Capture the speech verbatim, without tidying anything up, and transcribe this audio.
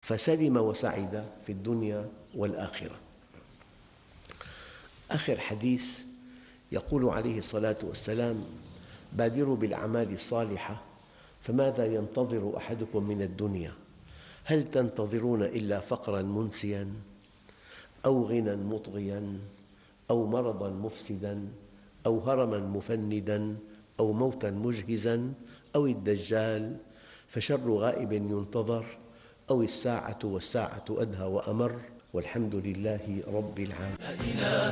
فسلم وسعد في الدنيا والآخرة. آخر حديث يقول عليه الصلاة والسلام: بادروا بالأعمال الصالحة فماذا ينتظر أحدكم من الدنيا؟ هل تنتظرون إلا فقراً منسياً أو غنى مطغياً أو مرضاً مفسداً أو هرماً مفنداً أو موتاً مجهزاً أو الدجال فشر غائب ينتظر أو الساعة والساعة أدهى وأمر، والحمد لله رب العالمين.